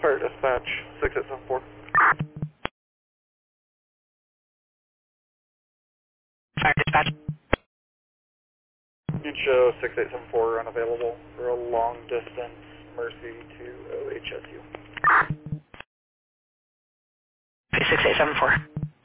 Fire dispatch 6874. Fire dispatch. You show 6874 unavailable for a long distance Mercy to OHSU. 6874.